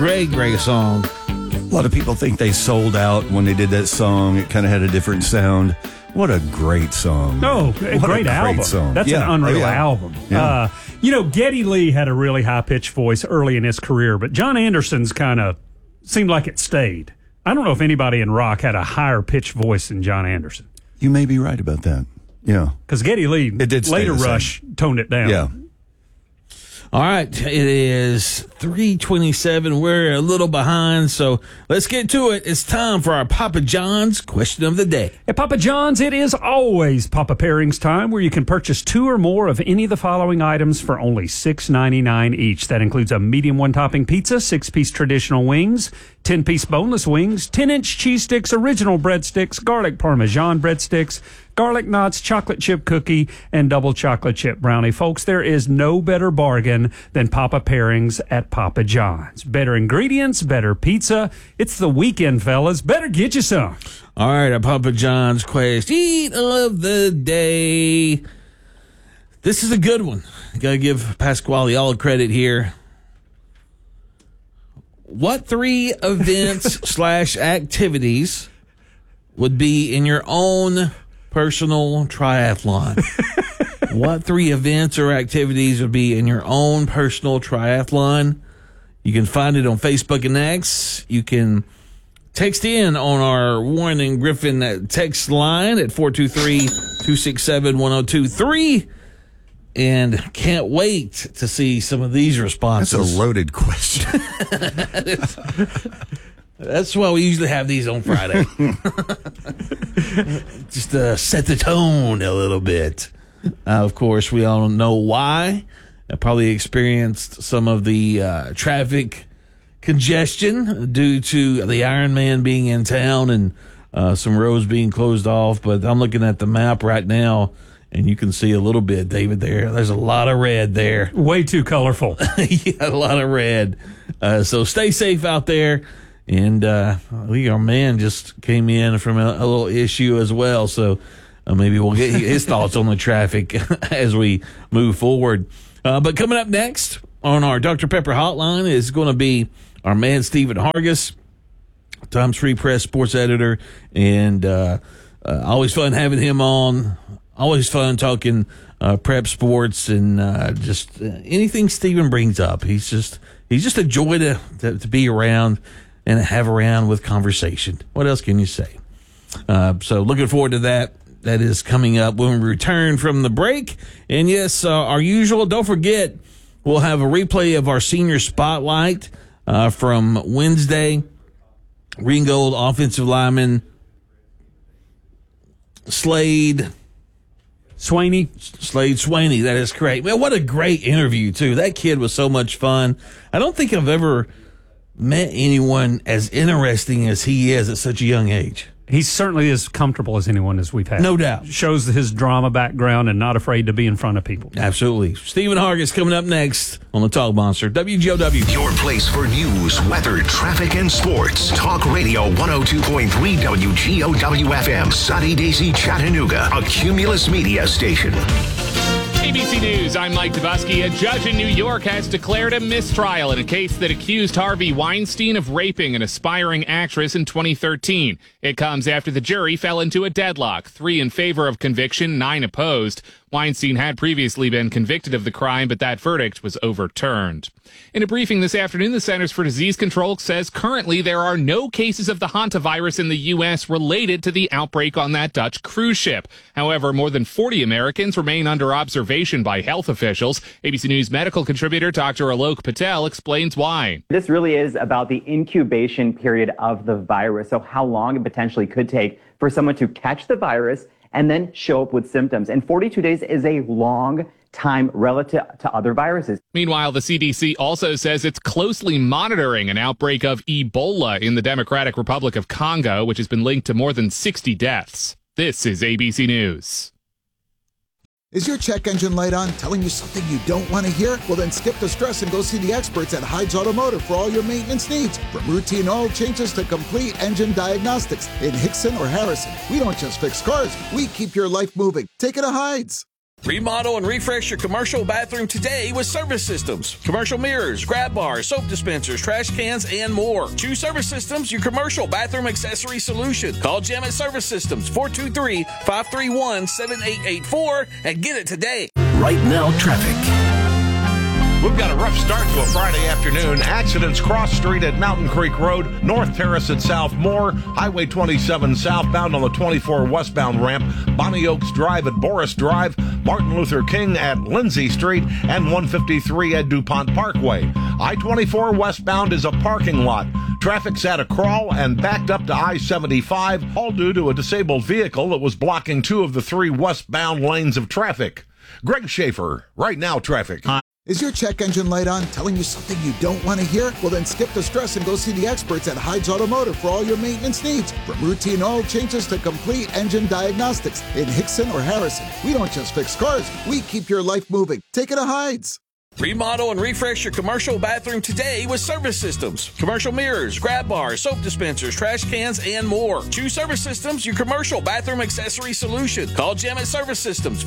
Great song. A lot of people think they sold out when they did that song. It kind of had a different sound. What a great song. Oh, a great album. Song. That's an unreal album. Yeah. Geddy Lee had a really high-pitched voice early in his career, but John Anderson's kind of seemed like it stayed. I don't know if anybody in rock had a higher-pitched voice than John Anderson. You may be right about that. Yeah. Because Geddy Lee, later Rush, toned it down. Yeah. All right, it is 3:27. We're a little behind, so let's get to it. It's time for our Papa John's question of the day. At Papa John's, it is always Papa Pairings time, where you can purchase 2 or more of any of the following items for only $6.99 each. That includes a medium one-topping pizza, 6-piece traditional wings, 10-piece boneless wings, 10-inch cheese sticks, original breadsticks, garlic parmesan breadsticks, garlic knots, chocolate chip cookie, and double chocolate chip brownie. Folks, there is no better bargain than Papa Pairings at Papa John's. Better ingredients, better pizza. It's the weekend, fellas. Better get you some. All right, our Papa John's question of the day. This is a good one. Got to give Pasquale all the credit here. What 3 events / activities would be in your own personal triathlon? What 3 events or activities would be in your own personal triathlon? You can find it on Facebook and X. You can text in on our Warren and Griffin text line at 423-267-1023. And can't wait to see some of these responses. That's a loaded question. That's why we usually have these on Friday. Just to set the tone a little bit. Of course, we all know why. I probably experienced some of the traffic congestion due to the Ironman being in town and some roads being closed off. But I'm looking at the map right now, and you can see a little bit, David, there. There's a lot of red there. Way too colorful. Yeah, a lot of red. So stay safe out there. And our man just came in from a little issue as well. So maybe we'll get his thoughts on the traffic as we move forward. But coming up next on our Dr. Pepper hotline is going to be our man, Stephen Hargis, Times Free Press sports editor. And always fun having him on. Always fun talking prep sports and just anything Stephen brings up. He's just a joy to be around and have around with conversation. What else can you say? So looking forward to that. That is coming up when we return from the break. And yes, our usual, don't forget, we'll have a replay of our senior spotlight from Wednesday. Ringgold offensive lineman Slade Swaney, that is correct. Man, what a great interview, too. That kid was so much fun. I don't think I've ever met anyone as interesting as he is at such a young age. He's certainly as comfortable as anyone as we've had. No doubt. Shows his drama background and not afraid to be in front of people. Absolutely. Stephen Hargis coming up next on the Talk Monster. WGOW. Your place for news, weather, traffic, and sports. Talk Radio 102.3 WGOW-FM. Sunny Daisy, Chattanooga. A Cumulus Media station. ABC News, I'm Mike Dubusky. A judge in New York has declared a mistrial in a case that accused Harvey Weinstein of raping an aspiring actress in 2013. It comes after the jury fell into a deadlock, 3 in favor of conviction, 9 opposed. Weinstein had previously been convicted of the crime, but that verdict was overturned. In a briefing this afternoon, the Centers for Disease Control says currently there are no cases of the hantavirus in the U.S. related to the outbreak on that Dutch cruise ship. However, more than 40 Americans remain under observation by health officials. ABC News medical contributor Dr. Alok Patel explains why. This really is about the incubation period of the virus, so how long it potentially could take for someone to catch the virus and then show up with symptoms. And 42 days is a long time relative to other viruses. Meanwhile, the CDC also says it's closely monitoring an outbreak of Ebola in the Democratic Republic of Congo, which has been linked to more than 60 deaths. This is ABC News. Is your check engine light on, telling you something you don't want to hear? Well, then skip the stress and go see the experts at Hyde's Automotive for all your maintenance needs. From routine oil changes to complete engine diagnostics in Hickson or Harrison. We don't just fix cars, we keep your life moving. Take it to Hyde's. Remodel and refresh your commercial bathroom today with Service Systems. Commercial mirrors, grab bars, soap dispensers, trash cans, and more. Choose Service Systems, your commercial bathroom accessory solution. Call Jim at Service Systems, 423-531-7884, and get it today. Right now, traffic. We've got a rough start to a Friday afternoon. Accidents cross street at Mountain Creek Road, North Terrace at South Moore, Highway 27 southbound on the 24 westbound ramp, Bonnie Oaks Drive at Boris Drive, Martin Luther King at Lindsay Street, and 153 at DuPont Parkway. I-24 westbound is a parking lot. Traffic's at a crawl and backed up to I-75, all due to a disabled vehicle that was blocking 2 of the 3 westbound lanes of traffic. Greg Schaefer, Right Now Traffic. Is your check engine light on, telling you something you don't want to hear? Well, then skip the stress and go see the experts at Hyde's Automotive for all your maintenance needs. From routine oil changes to complete engine diagnostics in Hickson or Harrison. We don't just fix cars, we keep your life moving. Take it to Hyde's. Remodel and refresh your commercial bathroom today with Service Systems. Commercial mirrors, grab bars, soap dispensers, trash cans, and more. Choose Service Systems, your commercial bathroom accessory solution. Call Jim at Service Systems,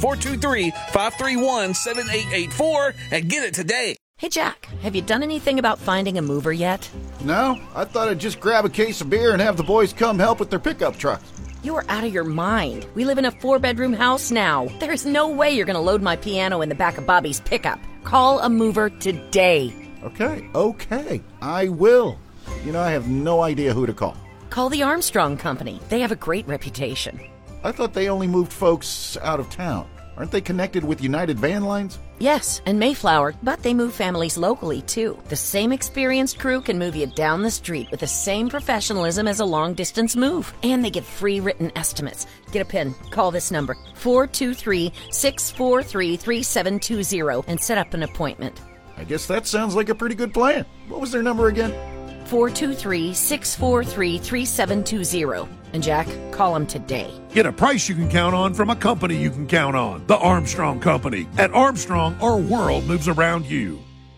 423-531-7884, and get it today. Hey, Jack, have you done anything about finding a mover yet? No, I thought I'd just grab a case of beer and have the boys come help with their pickup trucks. You are out of your mind. We live in a 4-bedroom house now. There's no way you're going to load my piano in the back of Bobby's pickup. Call a mover today. Okay, I will. You know, I have no idea who to call. Call the Armstrong Company. They have a great reputation. I thought they only moved folks out of town. Aren't they connected with United Van Lines? Yes, and Mayflower, but they move families locally, too. The same experienced crew can move you down the street with the same professionalism as a long-distance move. And they give free written estimates. Get a pen. Call this number, 423-643-3720, and set up an appointment. I guess that sounds like a pretty good plan. What was their number again? 423-643-3720. And Jack, call them today. Get a price you can count on from a company you can count on. The Armstrong Company. At Armstrong, our world moves around you.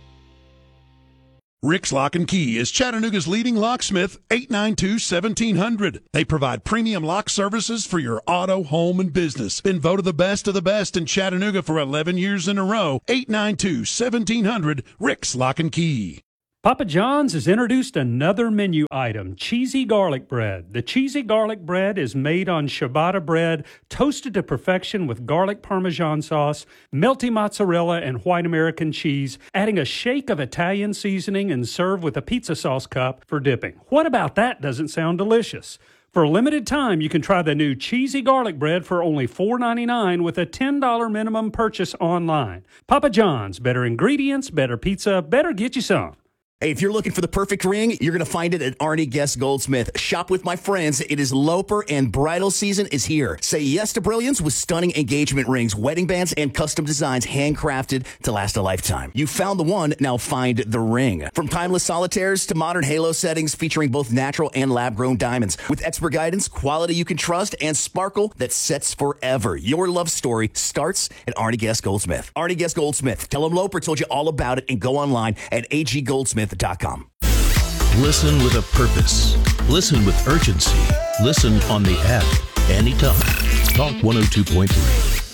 Rick's Lock and Key is Chattanooga's leading locksmith, 892-1700. They provide premium lock services for your auto, home, and business. Been voted the best of the best in Chattanooga for 11 years in a row. 892-1700, Rick's Lock and Key. Papa John's has introduced another menu item, cheesy garlic bread. The cheesy garlic bread is made on ciabatta bread, toasted to perfection with garlic Parmesan sauce, melty mozzarella, and white American cheese, adding a shake of Italian seasoning and serve with a pizza sauce cup for dipping. What about that doesn't sound delicious? For a limited time, you can try the new cheesy garlic bread for only $4.99 with a $10 minimum purchase online. Papa John's, better ingredients, better pizza, better get you some. Hey, if you're looking for the perfect ring, you're going to find it at Arnie Guest Goldsmith. Shop with my friends. It is Loper and bridal season is here. Say yes to brilliance with stunning engagement rings, wedding bands, and custom designs handcrafted to last a lifetime. You found the one, now find the ring. From timeless solitaires to modern halo settings featuring both natural and lab-grown diamonds. With expert guidance, quality you can trust, and sparkle that sets forever. Your love story starts at Arnie Guest Goldsmith. Arnie Guest Goldsmith. Tell them Loper told you all about it and go online at aggoldsmith.com. Listen with a purpose. Listen with urgency. Listen on the app anytime. Talk 102.3.